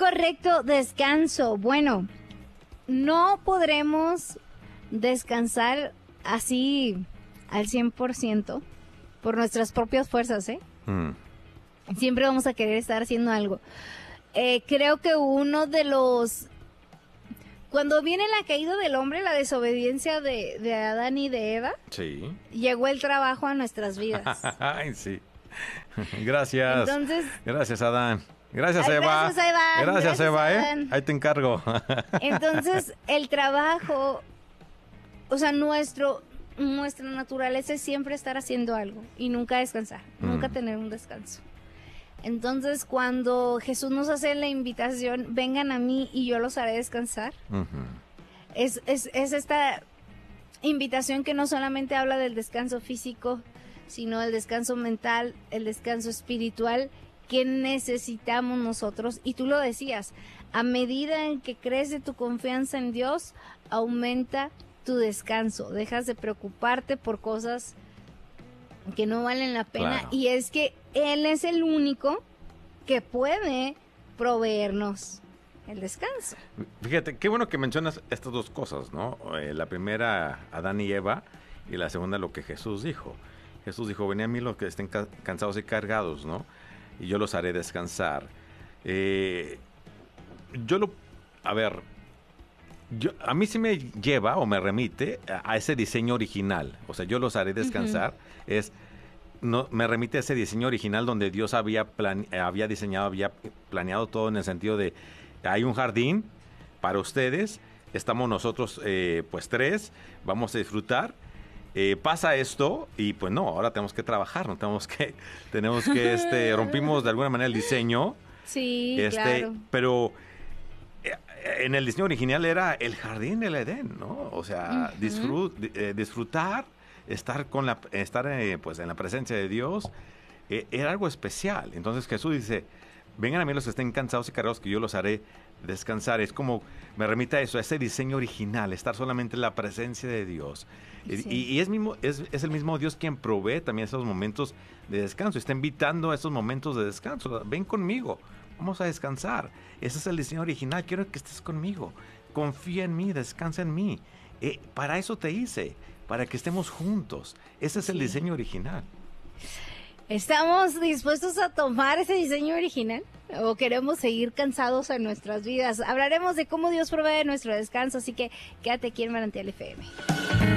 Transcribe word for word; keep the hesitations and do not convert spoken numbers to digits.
correcto descanso. Bueno, no podremos descansar así al cien por ciento por nuestras propias fuerzas, ¿eh? Mm. Siempre vamos a querer estar haciendo algo. Eh, creo que uno de los... Cuando viene la caída del hombre, la desobediencia de, de Adán y de Eva, sí, llegó el trabajo a nuestras vidas. Ay, sí. Gracias. Entonces, gracias, Adán. Gracias, ay, Eva. Gracias, Eva. Gracias, Gracias, Eva, Adán. ¿eh? Ahí te encargo. Entonces, el trabajo, o sea, nuestro, nuestra naturaleza es siempre estar haciendo algo y nunca descansar, mm. nunca tener un descanso. Entonces, cuando Jesús nos hace la invitación, vengan a mí y yo los haré descansar, uh-huh. es, es, es esta invitación que no solamente habla del descanso físico, sino del descanso mental, el descanso espiritual que necesitamos nosotros. Y tú lo decías, a medida en que crece tu confianza en Dios, aumenta tu descanso, dejas de preocuparte por cosas que no valen la pena, claro. Y es que Él es el único que puede proveernos el descanso. Fíjate, qué bueno que mencionas estas dos cosas, ¿no? Eh, la primera, Adán y Eva, y la segunda, lo que Jesús dijo. Jesús dijo, venid a mí los que estén ca- cansados y cargados, ¿no? Y yo los haré descansar. Eh, yo lo... A ver... Yo, a mí sí me lleva o me remite a, a ese diseño original. O sea, yo los haré descansar. Uh-huh. Es... No, me remite a ese diseño original donde Dios había, plan, había diseñado, había planeado todo en el sentido de hay un jardín para ustedes, estamos nosotros eh, pues tres, vamos a disfrutar, eh, pasa esto y pues no, ahora tenemos que trabajar, no tenemos que, tenemos que, este, rompimos de alguna manera el diseño. Sí, este, claro. Pero en el diseño original era el jardín del Edén, ¿no? O sea, uh-huh. disfrut, eh, disfrutar, estar con la estar eh, pues en la presencia de Dios eh, era algo especial. Entonces Jesús dice, vengan a mí los que estén cansados y cargados que yo los haré descansar. Es como me remite a eso, a ese diseño original, estar solamente en la presencia de Dios. Sí. Y, y es mismo es, es el mismo Dios quien provee también esos momentos de descanso, está invitando a esos momentos de descanso. Ven conmigo, vamos a descansar. Ese es el diseño original, quiero que estés conmigo, confía en mí, descansa en mí. Eh, para eso te hice, para que estemos juntos. Ese es el sí. diseño original. ¿Estamos dispuestos a tomar ese diseño original? ¿O queremos seguir cansados en nuestras vidas? Hablaremos de cómo Dios provee nuestro descanso, así que quédate aquí en Manantial F M.